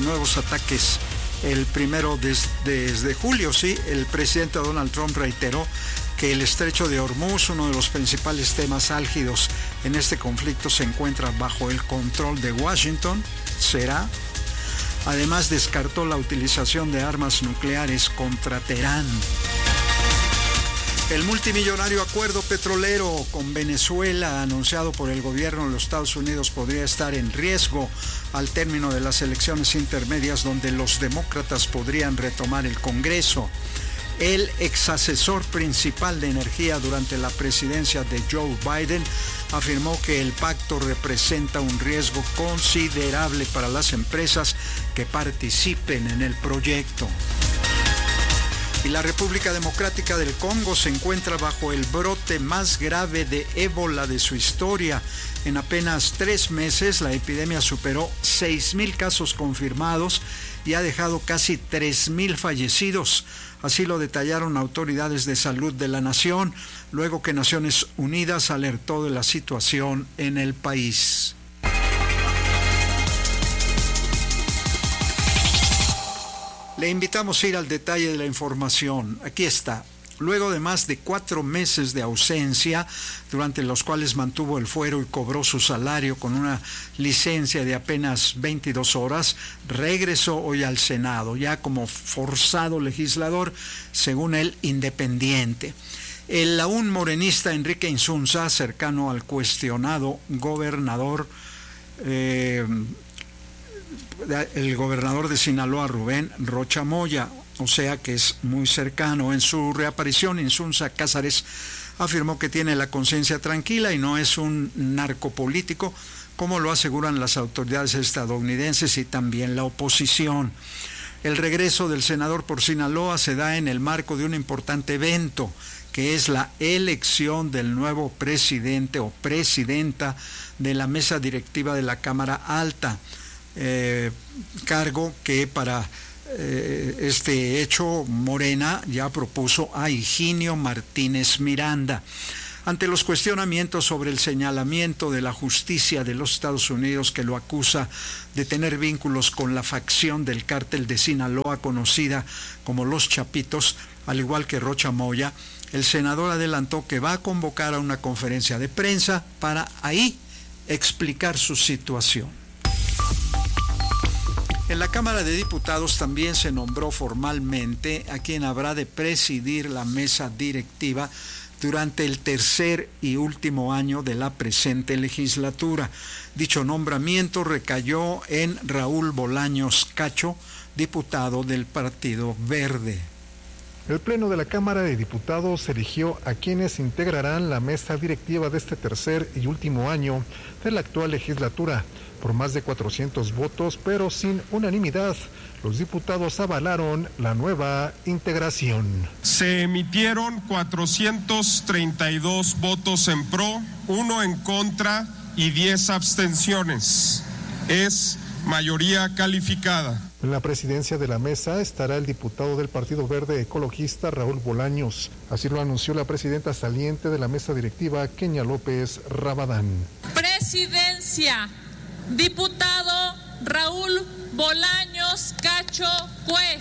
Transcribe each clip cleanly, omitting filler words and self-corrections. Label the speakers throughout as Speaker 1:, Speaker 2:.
Speaker 1: nuevos ataques. El primero desde julio, sí, el presidente Donald Trump reiteró que el estrecho de Hormuz, uno de los principales temas álgidos en este conflicto, se encuentra bajo el control de Washington. ¿Será? Además, descartó la utilización de armas nucleares contra Teherán. El multimillonario acuerdo petrolero con Venezuela anunciado por el gobierno de los Estados Unidos podría estar en riesgo al término de las elecciones intermedias, donde los demócratas podrían retomar el Congreso. El exasesor principal de energía durante la presidencia de Joe Biden afirmó que el pacto representa un riesgo considerable para las empresas que participen en el proyecto. Y la República Democrática del Congo se encuentra bajo el brote más grave de ébola de su historia. En apenas 3 meses, la epidemia superó 6,000 casos confirmados y ha dejado casi 3,000 fallecidos. Así lo detallaron autoridades de salud de la nación, luego que Naciones Unidas alertó de la situación en el país. Le invitamos a ir al detalle de la información. Aquí está. Luego de más de 4 meses de ausencia, durante los cuales mantuvo el fuero y cobró su salario con una licencia de apenas 22 horas, regresó hoy al Senado, ya como forzado legislador, según el Independiente. El aún morenista Enrique Insunza, cercano al cuestionado gobernador, el gobernador de Sinaloa, Rubén Rocha Moya, o sea que es muy cercano. En su reaparición, Insunza Cázares afirmó que tiene la conciencia tranquila y no es un narcopolítico, como lo aseguran las autoridades estadounidenses y también la oposición. El regreso del senador por Sinaloa se da en el marco de un importante evento, que es la elección del nuevo presidente o presidenta de la mesa directiva de la Cámara Alta, cargo que para este hecho Morena ya propuso a Higinio Martínez Miranda. Ante los cuestionamientos sobre el señalamiento de la justicia de los Estados Unidos, que lo acusa de tener vínculos con la facción del cártel de Sinaloa conocida como Los Chapitos, al igual que Rocha Moya, el senador adelantó que va a convocar a una conferencia de prensa para ahí explicar su situación. En la Cámara de Diputados también se nombró formalmente a quien habrá de presidir la mesa directiva durante el tercer y último año de la presente legislatura. Dicho nombramiento recayó en Raúl Bolaños Cacho, diputado del Partido Verde.
Speaker 2: El Pleno de la Cámara de Diputados eligió a quienes integrarán la mesa directiva de este tercer y último año de la actual legislatura. Por más de 400 votos, pero sin unanimidad, los diputados avalaron la nueva integración.
Speaker 3: Se emitieron 432 votos en pro, 1 en contra y 10 abstenciones. Es mayoría calificada.
Speaker 2: En la presidencia de la mesa estará el diputado del Partido Verde Ecologista, Raúl Bolaños. Así lo anunció la presidenta saliente de la mesa directiva, Kenia López Rabadán.
Speaker 4: Presidencia. Diputado Raúl Bolaños Cacho Cue.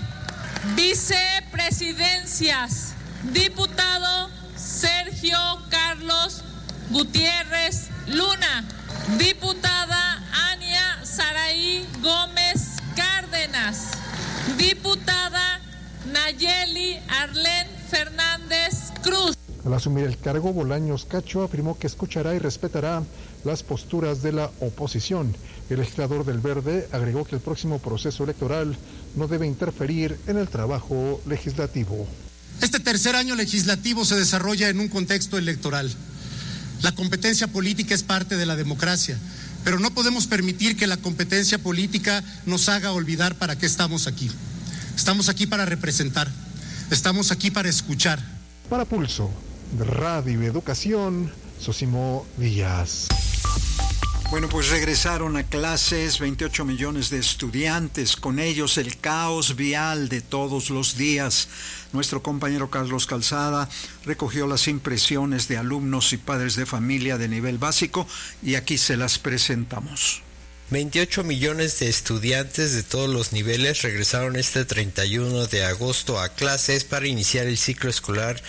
Speaker 4: Vicepresidencias. Diputado Sergio Carlos Gutiérrez Luna. Diputada Ania Saraí Gómez Cárdenas. Diputada Nayeli Arlén Fernández Cruz.
Speaker 2: Al asumir el cargo, Bolaños Cacho afirmó que escuchará y respetará las posturas de la oposición. El legislador del Verde agregó que el próximo proceso electoral no debe interferir en el trabajo legislativo.
Speaker 5: Este tercer año legislativo se desarrolla en un contexto electoral. La competencia política es parte de la democracia, pero no podemos permitir que la competencia política nos haga olvidar para qué estamos aquí. Estamos aquí para representar, estamos aquí para escuchar.
Speaker 2: Para Pulso, de Radio y Educación, Sosimo Díaz.
Speaker 1: Bueno, pues regresaron a clases 28 millones de estudiantes, con ellos el caos vial de todos los días. Nuestro compañero Carlos Calzada recogió las impresiones de alumnos y padres de familia de nivel básico y aquí se las presentamos.
Speaker 6: 28 millones de estudiantes de todos los niveles regresaron este 31 de agosto a clases para iniciar el ciclo escolar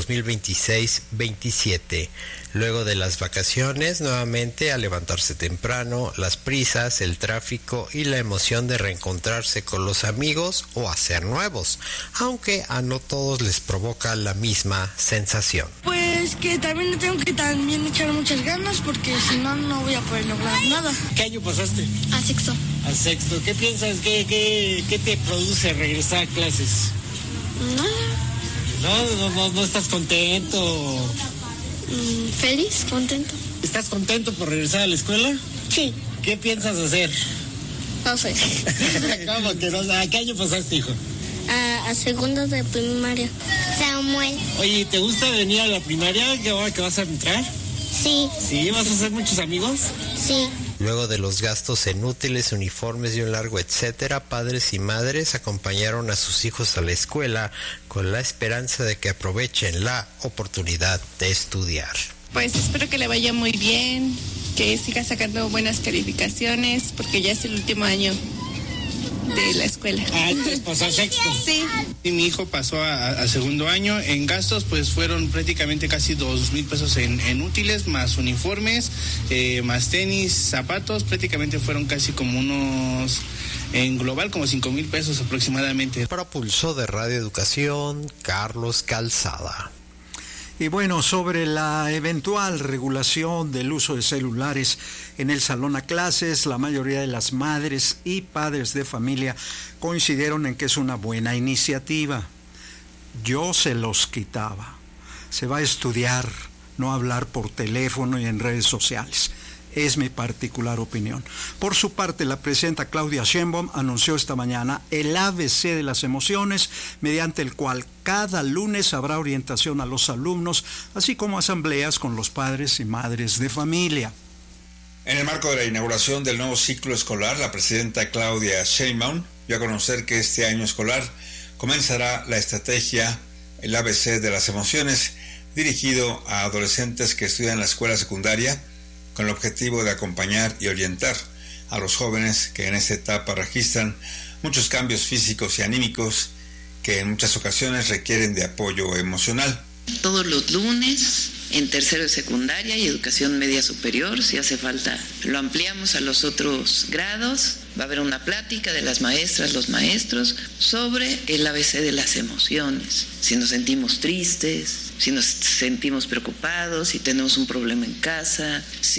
Speaker 6: 2026-27. Luego de las vacaciones, nuevamente a levantarse temprano, las prisas, el tráfico y la emoción de reencontrarse con los amigos o hacer nuevos, aunque a no todos les provoca la misma sensación.
Speaker 7: Pues que también le tengo que echar muchas ganas porque si no, no voy a poder lograr nada.
Speaker 8: ¿Qué año pasaste?
Speaker 7: A sexto.
Speaker 8: A sexto. ¿Qué piensas? ¿Qué te produce regresar a clases?
Speaker 7: Nada.
Speaker 8: ¿No estás contento?
Speaker 7: Feliz, contento.
Speaker 8: ¿Estás contento por regresar a la escuela?
Speaker 7: Sí.
Speaker 8: ¿Qué piensas hacer?
Speaker 7: No sé.
Speaker 8: ¿Cómo que no? ¿A qué año pasaste, hijo?
Speaker 7: A segundo de primaria. Samuel.
Speaker 8: Oye, ¿te gusta venir a la primaria ahora que vas a entrar?
Speaker 7: Sí.
Speaker 8: ¿Sí? ¿Vas a hacer muchos amigos?
Speaker 7: Sí.
Speaker 6: Luego de los gastos en útiles, uniformes y un largo etcétera, padres y madres acompañaron a sus hijos a la escuela con la esperanza de que aprovechen la oportunidad de estudiar.
Speaker 9: Pues espero que le vaya muy bien, que siga sacando buenas calificaciones, porque ya es el último año de la escuela.
Speaker 8: Ah, entonces pasó a sexto.
Speaker 9: Sí.
Speaker 10: Y mi hijo pasó a segundo año. En gastos pues fueron prácticamente casi 2,000 pesos en útiles, más uniformes, más tenis, zapatos, prácticamente fueron casi como unos, en global como 5,000 pesos aproximadamente.
Speaker 6: Para Pulso de Radio Educación, Carlos Calzada.
Speaker 1: Y bueno, sobre la eventual regulación del uso de celulares en el salón a clases, la mayoría de las madres y padres de familia coincidieron en que es una buena iniciativa. Yo se los quitaba. Se va a estudiar, no hablar por teléfono y en redes sociales. Es mi particular opinión. Por su parte, la presidenta Claudia Sheinbaum anunció esta mañana el ABC de las emociones, mediante el cual cada lunes habrá orientación a los alumnos, así como asambleas con los padres y madres de familia.
Speaker 11: En el marco de la inauguración del nuevo ciclo escolar, la presidenta Claudia Sheinbaum dio a conocer que este año escolar comenzará la estrategia el ABC de las emociones, dirigido a adolescentes que estudian la escuela secundaria, con el objetivo de acompañar y orientar a los jóvenes que en esta etapa registran muchos cambios físicos y anímicos que en muchas ocasiones requieren de apoyo emocional.
Speaker 12: Todos los lunes en tercero de secundaria y educación media superior, si hace falta lo ampliamos a los otros grados. Va a haber una plática de las maestras, los maestros, sobre el ABC de las emociones. Si nos sentimos tristes, si nos sentimos preocupados, si tenemos un problema en casa,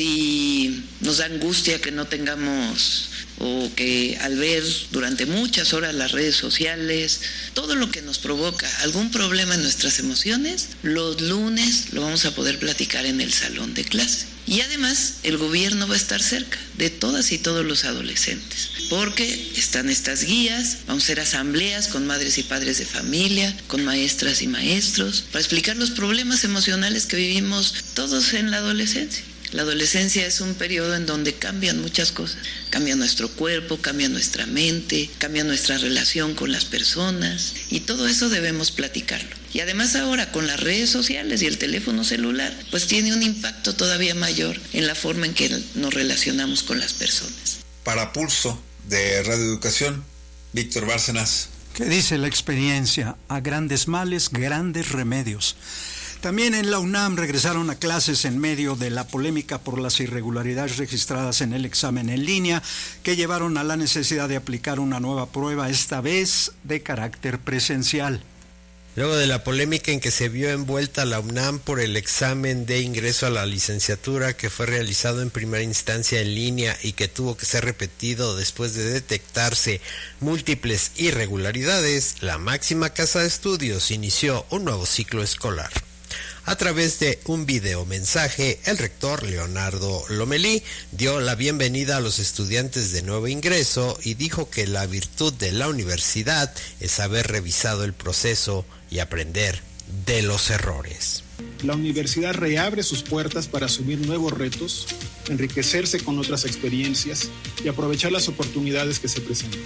Speaker 12: si nos da angustia que no tengamos o que al ver durante muchas horas las redes sociales, todo lo que nos provoca algún problema en nuestras emociones, los lunes lo vamos a poder platicar en el salón de clase. Y además el gobierno va a estar cerca de todas y todos los adolescentes, porque están estas guías, vamos a hacer asambleas con madres y padres de familia, con maestras y maestros, para explicar los problemas emocionales que vivimos todos en la adolescencia. La adolescencia es un periodo en donde cambian muchas cosas, cambia nuestro cuerpo, cambia nuestra mente, cambia nuestra relación con las personas, y todo eso debemos platicarlo. Y además ahora con las redes sociales y el teléfono celular, pues tiene un impacto todavía mayor en la forma en que nos relacionamos con las personas.
Speaker 11: Para Pulso de Radio Educación, Víctor Bárcenas.
Speaker 1: ¿Qué dice la experiencia? A grandes males, grandes remedios. También en la UNAM regresaron a clases en medio de la polémica por las irregularidades registradas en el examen en línea, que llevaron a la necesidad de aplicar una nueva prueba, esta vez de carácter presencial.
Speaker 6: Luego de la polémica en que se vio envuelta la UNAM por el examen de ingreso a la licenciatura que fue realizado en primera instancia en línea y que tuvo que ser repetido después de detectarse múltiples irregularidades, la máxima casa de estudios inició un nuevo ciclo escolar. A través de un videomensaje, el rector Leonardo Lomelí dio la bienvenida a los estudiantes de nuevo ingreso y dijo que la virtud de la universidad es haber revisado el proceso y aprender de los errores.
Speaker 13: La universidad reabre sus puertas para asumir nuevos retos, enriquecerse con otras experiencias y aprovechar las oportunidades que se presentan.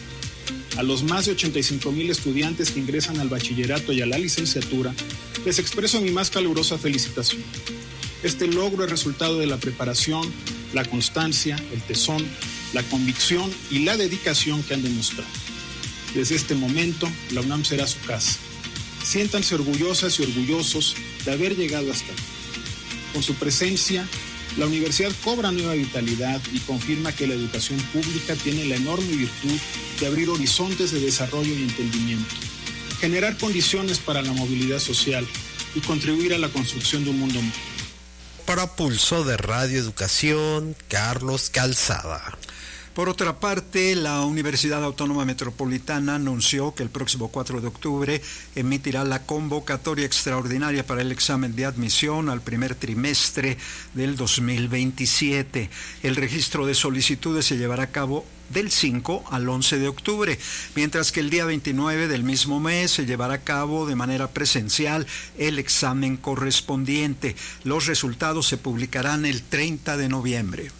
Speaker 13: A los más de 85,000 estudiantes que ingresan al bachillerato y a la licenciatura, les expreso mi más calurosa felicitación. Este logro es resultado de la preparación, la constancia, el tesón la convicción y la dedicación que han demostrado. Desde este momento, la UNAM será su casa. Siéntanse orgullosas y orgullosos de haber llegado hasta aquí. Con su presencia, la universidad cobra nueva vitalidad y confirma que la educación pública tiene la enorme virtud de abrir horizontes de desarrollo y entendimiento, generar condiciones para la movilidad social y contribuir a la construcción de un mundo mejor.
Speaker 6: Para Pulso de Radio Educación, Carlos Calzada.
Speaker 1: Por otra parte, la Universidad Autónoma Metropolitana anunció que el próximo 4 de octubre emitirá la convocatoria extraordinaria para el examen de admisión al primer trimestre del 2027. El registro de solicitudes se llevará a cabo del 5 al 11 de octubre, mientras que el día 29 del mismo mes se llevará a cabo de manera presencial el examen correspondiente. Los resultados se publicarán el 30 de noviembre.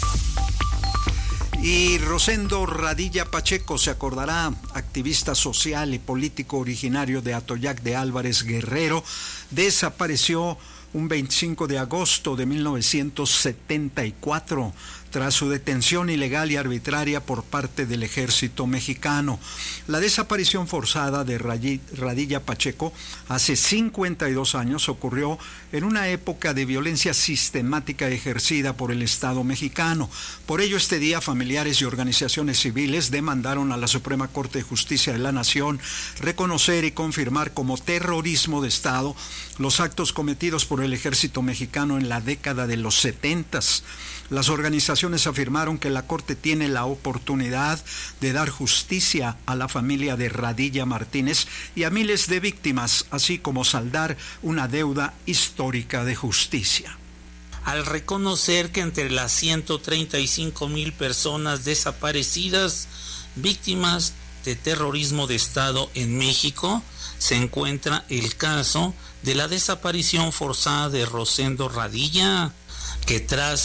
Speaker 1: Y Rosendo Radilla Pacheco, se acordará, activista social y político originario de Atoyac de Álvarez, Guerrero, desapareció un 25 de agosto de 1974 tras su detención ilegal y arbitraria por parte del ejército mexicano. La desaparición forzada de Radilla Pacheco hace 52 años ocurrió en una época de violencia sistemática ejercida por el Estado mexicano. Por ello, este día, familiares y organizaciones civiles demandaron a la Suprema Corte de Justicia de la Nación reconocer y confirmar como terrorismo de Estado los actos cometidos por el ejército mexicano en la década de los 70s. Las organizaciones afirmaron que la Corte tiene la oportunidad de dar justicia a la familia de Radilla Martínez y a miles de víctimas, así como saldar una deuda histórica de justicia.
Speaker 14: Al reconocer que entre las 135,000 personas desaparecidas, víctimas de terrorismo de Estado en México, se encuentra el caso de la desaparición forzada de Rosendo Radilla, que tras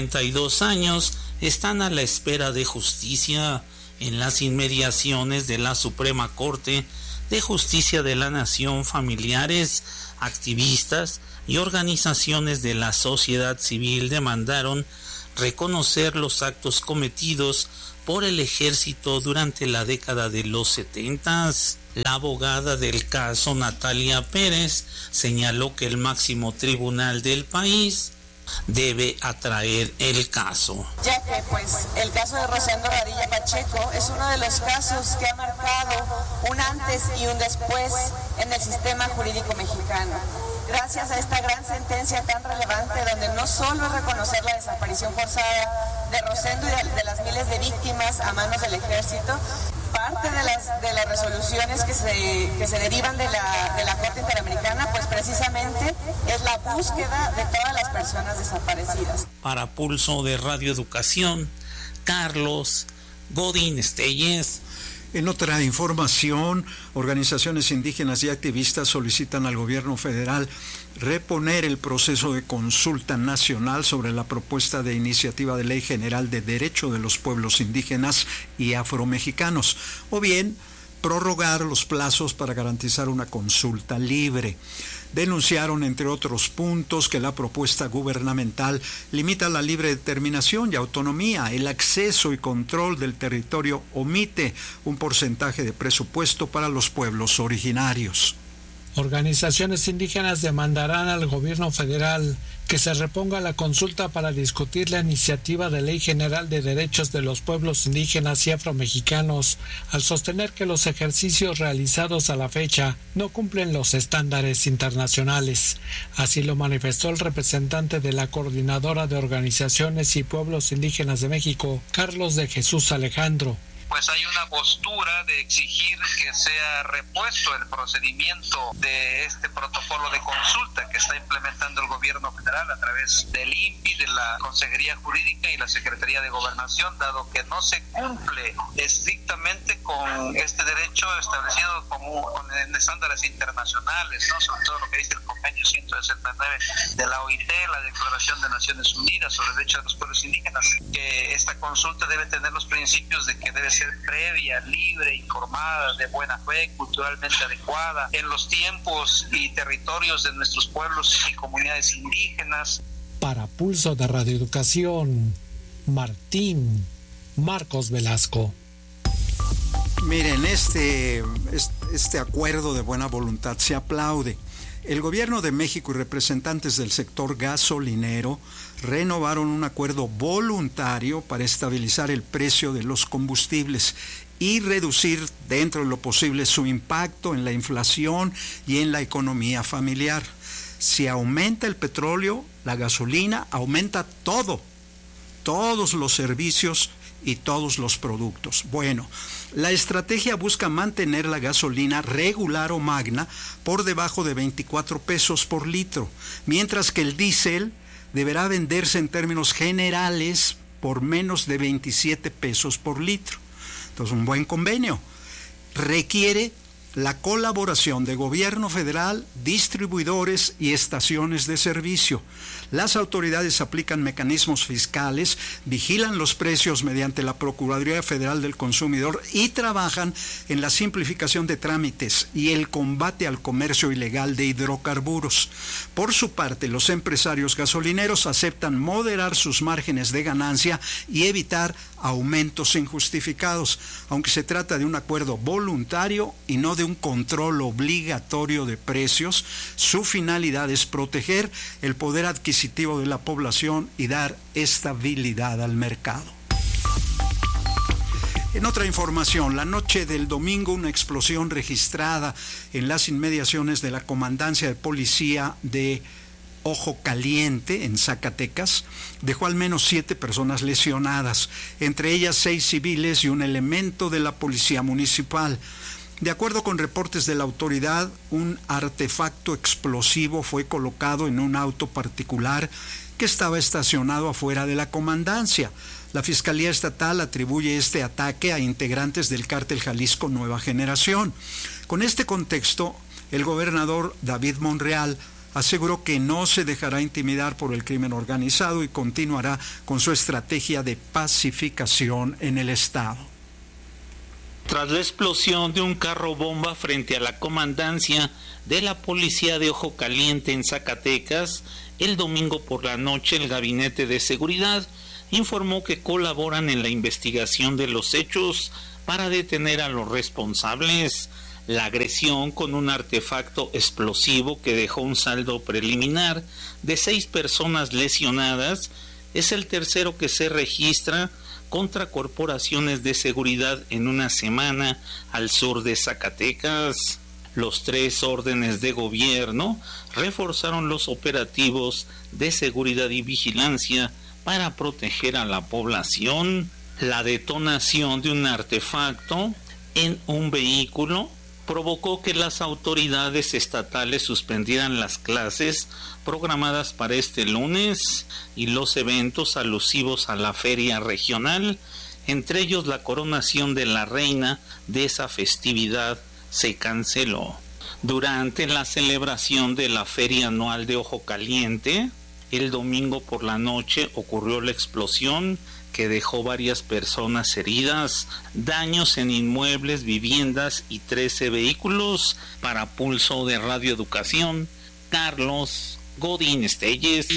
Speaker 14: 52 años están a la espera de justicia en las inmediaciones de la Suprema Corte de Justicia de la Nación. Familiares, activistas y organizaciones de la sociedad civil demandaron reconocer los actos cometidos por el ejército durante la década de los 70s. La abogada del caso, Natalia Pérez, señaló que el máximo tribunal del país debe atraer el caso.
Speaker 15: Ya que el caso de Rosendo Radilla Pacheco es uno de los casos que ha marcado un antes y un después en el sistema jurídico mexicano. Gracias a esta gran sentencia tan relevante, donde no solo es reconocer la desaparición forzada de Rosendo y de las miles de víctimas a manos del ejército, parte de las resoluciones que se derivan de la Corte Interamericana, pues precisamente es la búsqueda de todas las personas desaparecidas.
Speaker 14: Para Pulso de Radio Educación, Carlos Godín Estelles.
Speaker 1: En otra información, organizaciones indígenas y activistas solicitan al gobierno federal reponer el proceso de consulta nacional sobre la propuesta de iniciativa de ley general de derecho de los pueblos indígenas y afromexicanos, o bien prorrogar los plazos para garantizar una consulta libre. Denunciaron, entre otros puntos, que la propuesta gubernamental limita la libre determinación y autonomía, el acceso y control del territorio, omite un porcentaje de presupuesto para los pueblos originarios.
Speaker 16: Organizaciones indígenas demandarán al gobierno federal que se reponga la consulta para discutir la iniciativa de ley general de derechos de los pueblos indígenas y afromexicanos, al sostener que los ejercicios realizados a la fecha no cumplen los estándares internacionales. Así lo manifestó el representante de la Coordinadora de Organizaciones y Pueblos Indígenas de México, Carlos de Jesús Alejandro.
Speaker 17: Pues hay una postura de exigir que sea repuesto el procedimiento de este protocolo de consulta que está implementando el gobierno federal a través del INPI, de la Consejería Jurídica y la Secretaría de Gobernación, dado que no se cumple estrictamente con este derecho establecido en estándares internacionales, ¿no? Sobre todo lo que dice el convenio 169 de la OIT, la Declaración de Naciones Unidas sobre el Derecho de los Pueblos Indígenas, que esta consulta debe tener los principios de que debe ser previa, libre, informada, de buena fe, culturalmente adecuada, en los tiempos y territorios de nuestros pueblos y comunidades indígenas.
Speaker 16: Para Pulso de Radio Educación, Martín Marcos Velasco.
Speaker 1: Miren, este acuerdo de buena voluntad se aplaude. El gobierno de México y representantes del sector gasolinero renovaron un acuerdo voluntario para estabilizar el precio de los combustibles y reducir dentro de lo posible su impacto en la inflación y en la economía familiar. Si aumenta el petróleo, la gasolina, aumenta todo, todos los servicios y todos los productos. Bueno, la estrategia busca mantener la gasolina regular o magna por debajo de 24 pesos por litro, mientras que el diésel deberá venderse en términos generales por menos de 27 pesos por litro. Entonces, un buen convenio. Requiere la colaboración de gobierno federal, distribuidores y estaciones de servicio. Las autoridades aplican mecanismos fiscales, vigilan los precios mediante la Procuraduría Federal del Consumidor y trabajan en la simplificación de trámites y el combate al comercio ilegal de hidrocarburos. Por su parte, los empresarios gasolineros aceptan moderar sus márgenes de ganancia y evitar aumentos injustificados, aunque se trata de un acuerdo voluntario y no de un control obligatorio de precios. Su finalidad es proteger el poder adquisitivo de la población y dar estabilidad al mercado. En otra información, la noche del domingo una explosión registrada en las inmediaciones de la comandancia de policía de Ojo Caliente, en Zacatecas, dejó al menos 7 personas lesionadas, entre ellas 6 civiles y un elemento de la policía municipal. De acuerdo con reportes de la autoridad, un artefacto explosivo fue colocado en un auto particular que estaba estacionado afuera de la comandancia. La Fiscalía Estatal atribuye este ataque a integrantes del cártel Jalisco Nueva Generación. Con este contexto, el gobernador David Monreal aseguró que no se dejará intimidar por el crimen organizado y continuará con su estrategia de pacificación en el estado.
Speaker 14: Tras la explosión de un carro bomba frente a la comandancia de la policía de Ojo Caliente en Zacatecas, el domingo por la noche el Gabinete de Seguridad informó que colaboran en la investigación de los hechos para detener a los responsables. La agresión con un artefacto explosivo que dejó un saldo preliminar de 6 personas lesionadas es el tercero que se registra contra corporaciones de seguridad en una semana al sur de Zacatecas. Los 3 órdenes de gobierno reforzaron los operativos de seguridad y vigilancia para proteger a la población. La detonación de un artefacto en un vehículo provocó que las autoridades estatales suspendieran las clases programadas para este lunes y los eventos alusivos a la feria regional, entre ellos la coronación de la reina de esa festividad, se canceló. Durante la celebración de la feria anual de Ojo Caliente, el domingo por la noche ocurrió la explosión que dejó varias personas heridas, daños en inmuebles, viviendas y 13 vehículos. Para Pulso de Radio Educación, Carlos Godín Estelles.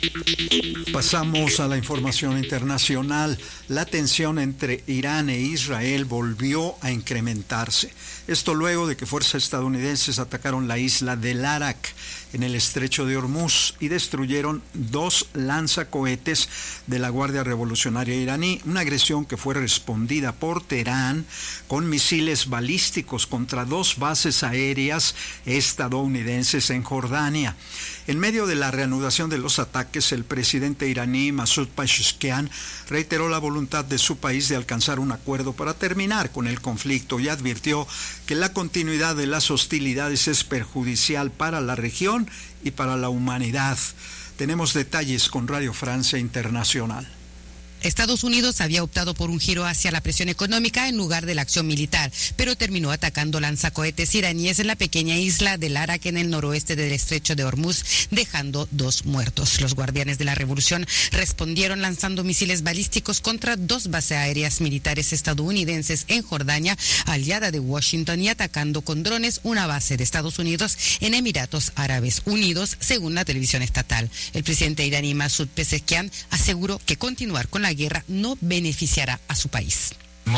Speaker 1: Pasamos a la información internacional. La tensión entre Irán e Israel volvió a incrementarse. Esto luego de que fuerzas estadounidenses atacaron la isla de Larak en el estrecho de Hormuz y destruyeron 2 lanzacohetes de la Guardia Revolucionaria iraní, una agresión que fue respondida por Teherán con misiles balísticos contra 2 bases aéreas estadounidenses en Jordania. En medio de la reanudación de los ataques, el presidente iraní Masoud Pezeshkian reiteró la voluntad de su país de alcanzar un acuerdo para terminar con el conflicto y advirtió que la continuidad de las hostilidades es perjudicial para la región y para la humanidad. Tenemos detalles con Radio Francia Internacional.
Speaker 18: Estados Unidos había optado por un giro hacia la presión económica en lugar de la acción militar, pero terminó atacando lanzacohetes iraníes en la pequeña isla de Larak en el noroeste del estrecho de Hormuz, dejando 2 muertos. Los guardianes de la revolución respondieron lanzando misiles balísticos contra 2 bases aéreas militares estadounidenses en Jordania, aliada de Washington, y atacando con drones una base de Estados Unidos en Emiratos Árabes Unidos, según la televisión estatal. El presidente iraní Masoud Pezeshkian aseguró que continuar con la una guerra no beneficiará a su país.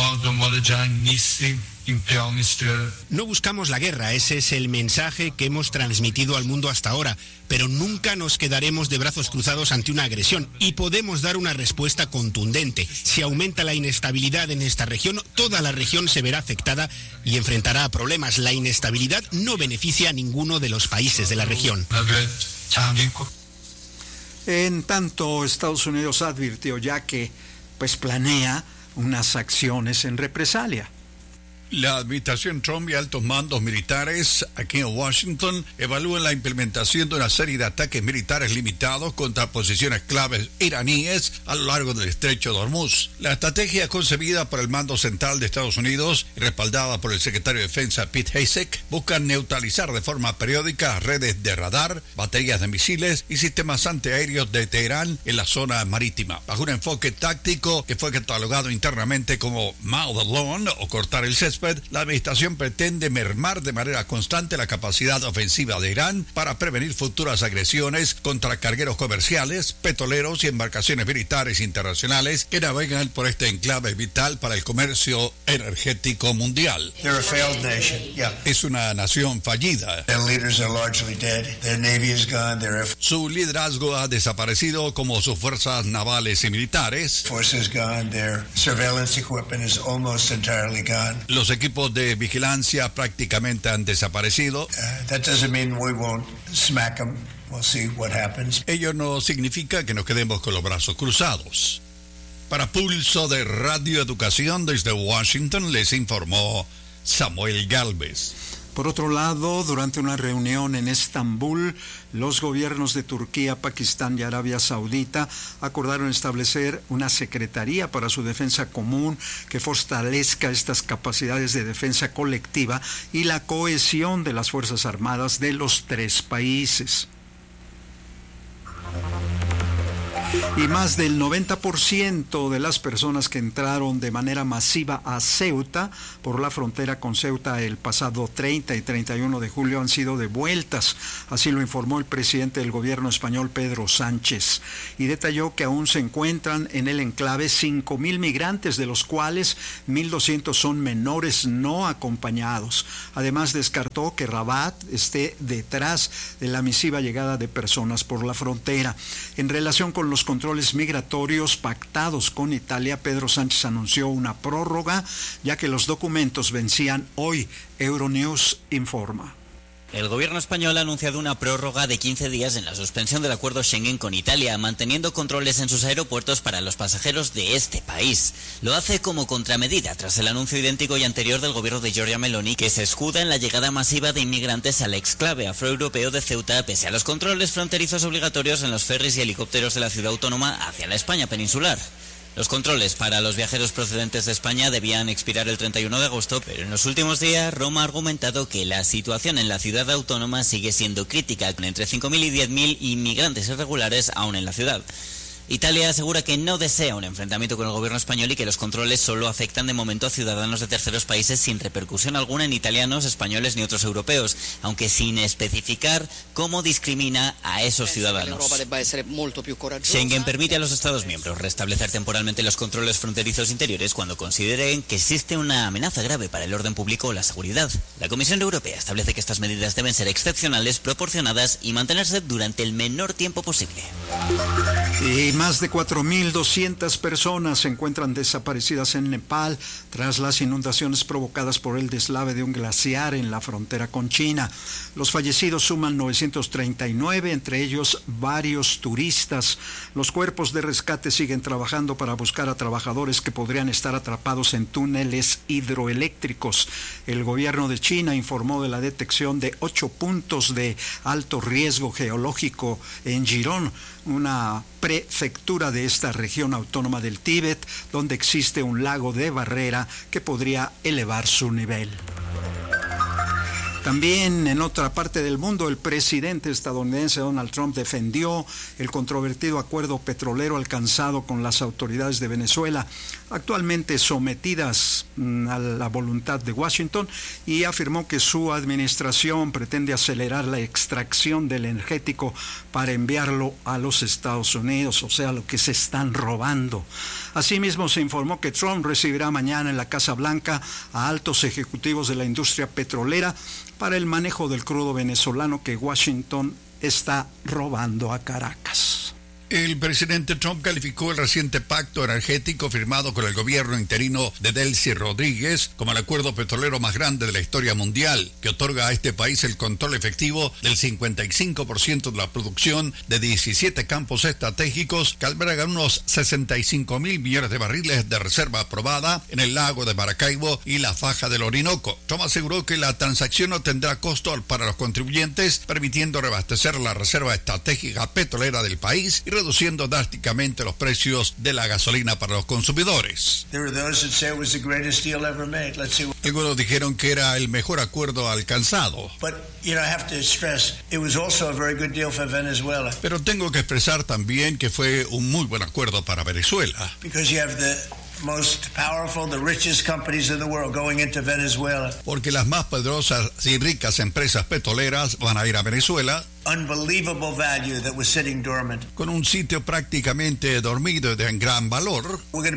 Speaker 19: No buscamos la guerra, ese es el mensaje que hemos transmitido al mundo hasta ahora, pero nunca nos quedaremos de brazos cruzados ante una agresión y podemos dar una respuesta contundente. Si aumenta la inestabilidad en esta región, toda la región se verá afectada y enfrentará problemas. La inestabilidad no beneficia a ninguno de los países de la región.
Speaker 1: En tanto, Estados Unidos advirtió ya que planea unas acciones en represalia.
Speaker 20: La administración Trump y altos mandos militares aquí en Washington evalúan la implementación de una serie de ataques militares limitados contra posiciones claves iraníes a lo largo del estrecho de Hormuz. La estrategia concebida por el mando central de Estados Unidos y respaldada por el secretario de Defensa Pete Hegseth busca neutralizar de forma periódica redes de radar, baterías de misiles y sistemas antiaéreos de Teherán en la zona marítima. Bajo un enfoque táctico que fue catalogado internamente como mow the lawn o cortar el césped, la administración pretende mermar de manera constante la capacidad ofensiva de Irán para prevenir futuras agresiones contra cargueros comerciales, petroleros y embarcaciones militares internacionales que navegan por este enclave vital para el comercio energético mundial. Es una nación fallida. Su liderazgo ha desaparecido, como sus fuerzas navales y militares. Los equipos de vigilancia prácticamente han desaparecido. Ello no significa que nos quedemos con los brazos cruzados. Para Pulso de Radio Educación desde Washington les informó Samuel Gálvez.
Speaker 1: Por otro lado, durante una reunión en Estambul, los gobiernos de Turquía, Pakistán y Arabia Saudita acordaron establecer una secretaría para su defensa común que fortalezca estas capacidades de defensa colectiva y la cohesión de las Fuerzas Armadas de los tres países. Y más del 90% de las personas que entraron de manera masiva a Ceuta por la frontera con Ceuta el pasado 30 y 31 de julio han sido devueltas. Así lo informó el presidente del gobierno español, Pedro Sánchez, y detalló que aún se encuentran en el enclave 5.000 migrantes, de los cuales 1.200 son menores no acompañados. Además, descartó que Rabat esté detrás de la masiva llegada de personas por la frontera. En relación con los controles migratorios pactados con Italia, Pedro Sánchez anunció una prórroga, ya que los documentos vencían hoy. Euronews informa.
Speaker 21: El gobierno español ha anunciado una prórroga de 15 días en la suspensión del acuerdo Schengen con Italia, manteniendo controles en sus aeropuertos para los pasajeros de este país. Lo hace como contramedida tras el anuncio idéntico y anterior del gobierno de Giorgia Meloni, que se escuda en la llegada masiva de inmigrantes al exclave afroeuropeo de Ceuta, pese a los controles fronterizos obligatorios en los ferries y helicópteros de la ciudad autónoma hacia la España peninsular. Los controles para los viajeros procedentes de España debían expirar el 31 de agosto, pero en los últimos días Roma ha argumentado que la situación en la ciudad autónoma sigue siendo crítica, con entre 5.000 y 10.000 inmigrantes irregulares aún en la ciudad. Italia asegura que no desea un enfrentamiento con el gobierno español y que los controles solo afectan de momento a ciudadanos de terceros países sin repercusión alguna en italianos, españoles ni otros europeos, aunque sin especificar cómo discrimina a esos ciudadanos. Schengen permite a los Estados miembros restablecer temporalmente los controles fronterizos interiores cuando consideren que existe una amenaza grave para el orden público o la seguridad. La Comisión Europea establece que estas medidas deben ser excepcionales, proporcionadas y mantenerse durante el menor tiempo posible.
Speaker 1: Y más de 4.200 personas se encuentran desaparecidas en Nepal tras las inundaciones provocadas por el deslave de un glaciar en la frontera con China. Los fallecidos suman 939, entre ellos varios turistas. Los cuerpos de rescate siguen trabajando para buscar a trabajadores que podrían estar atrapados en túneles hidroeléctricos. El gobierno de China informó de la detección de 8 puntos de alto riesgo geológico en Jirón, una prefectura de esta región autónoma del Tíbet, donde existe un lago de barrera que podría elevar su nivel. También en otra parte del mundo, el presidente estadounidense Donald Trump defendió el controvertido acuerdo petrolero alcanzado con las autoridades de Venezuela. actualmente sometidas a la voluntad de Washington, y afirmó que su administración pretende acelerar la extracción del energético para enviarlo a los Estados Unidos, o sea, lo que se están robando. Asimismo, se informó que Trump recibirá mañana en la Casa Blanca a altos ejecutivos de la industria petrolera para el manejo del crudo venezolano que Washington está robando a Caracas.
Speaker 20: El presidente Trump calificó el reciente pacto energético firmado con el gobierno interino de Delcy Rodríguez como el acuerdo petrolero más grande de la historia mundial, que otorga a este país el control efectivo del 55% de la producción de 17 campos estratégicos que albergan unos 65.000 millones de barriles de reserva aprobada en el lago de Maracaibo y la faja del Orinoco. Trump aseguró que la transacción no tendrá costo para los contribuyentes, permitiendo reabastecer la reserva estratégica petrolera del país y reduciendo drásticamente los precios de la gasolina para los consumidores. Algunos dijeron que era el mejor acuerdo alcanzado. Pero tengo que expresar también que fue un muy buen acuerdo para Venezuela. Porque las más poderosas y ricas empresas petroleras van a ir a Venezuela. Con un sitio prácticamente dormido de gran valor.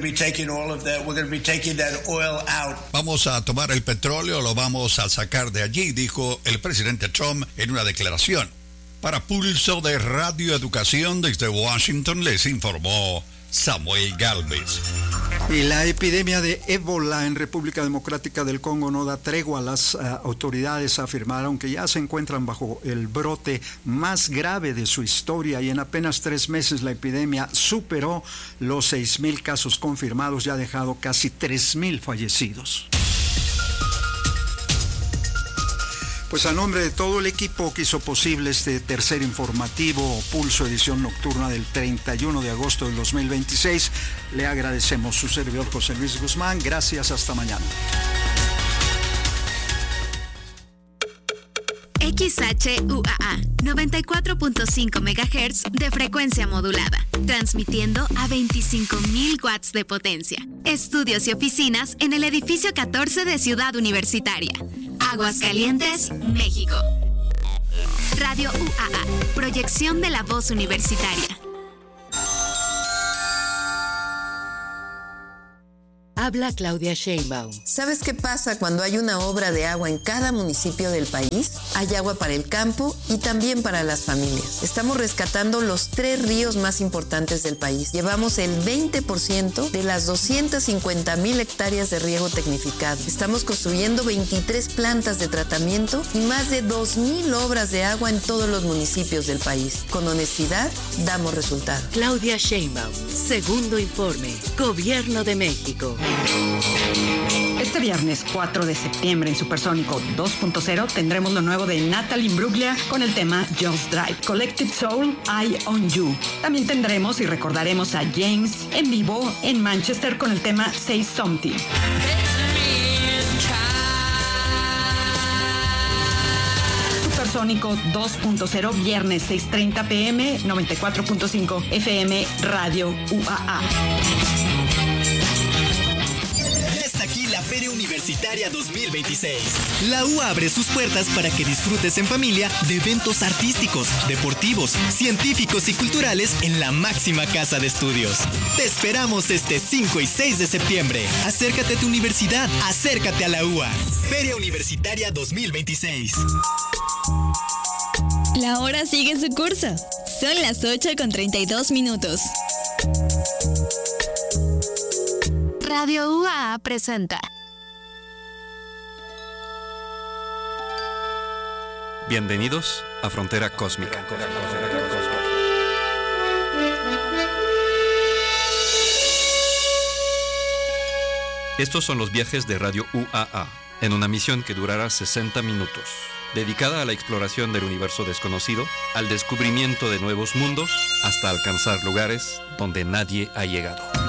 Speaker 20: Vamos a tomar el petróleo, lo vamos a sacar de allí, dijo el presidente Trump en una declaración. Para Pulso de Radio Educación desde Washington les informó Samuel Galvez.
Speaker 1: Y la epidemia de ébola en República Democrática del Congo no da tregua. Las autoridades afirmaron que ya se encuentran bajo el brote más grave de su historia, y en apenas 3 meses la epidemia superó los 6,000 casos confirmados y ha dejado casi 3,000 fallecidos. Pues a nombre de todo el equipo que hizo posible este tercer informativo Pulso, edición nocturna del 31 de agosto del 2026, le agradecemos. Su servidor José Luis Guzmán. Gracias, hasta mañana.
Speaker 3: XHUAA 94.5 MHz de frecuencia modulada, transmitiendo a 25,000 watts de potencia. Estudios y oficinas en el edificio 14 de Ciudad Universitaria, Aguascalientes, México. Radio UAA, proyección de la voz universitaria.
Speaker 22: Habla Claudia Sheinbaum.
Speaker 23: ¿Sabes qué pasa cuando hay una obra de agua en cada municipio del país? Hay agua para el campo y también para las familias. Estamos rescatando los 3 ríos más importantes del país. Llevamos el 20% de las 250,000 hectáreas de riego tecnificado. Estamos construyendo 23 plantas de tratamiento y más de 2,000 obras de agua en todos los municipios del país. Con honestidad, damos resultados.
Speaker 22: Claudia Sheinbaum, segundo informe, Gobierno de México.
Speaker 24: Este viernes 4 de septiembre en Supersónico 2.0 tendremos lo nuevo de Natalie Imbruglia con el tema Just Drive, Collective Soul, Eye on You. También tendremos y recordaremos a James en vivo en Manchester con el tema Say Something. Supersónico 2.0, viernes 6:30 p.m, 94.5 FM, Radio UAA.
Speaker 25: Aquí la Feria Universitaria 2026. La UA abre sus puertas para que disfrutes en familia de eventos artísticos, deportivos, científicos y culturales en la máxima casa de estudios. Te esperamos este 5 y 6 de septiembre. Acércate a tu universidad, acércate a la UA. Feria Universitaria 2026.
Speaker 26: La hora sigue su curso. Son las 8:32.
Speaker 3: Radio UAA presenta.
Speaker 27: Bienvenidos a Frontera Cósmica. Estos son los viajes de Radio UAA, en una misión que durará 60 minutos, dedicada a la exploración del universo desconocido, al descubrimiento de nuevos mundos, hasta alcanzar lugares donde nadie ha llegado.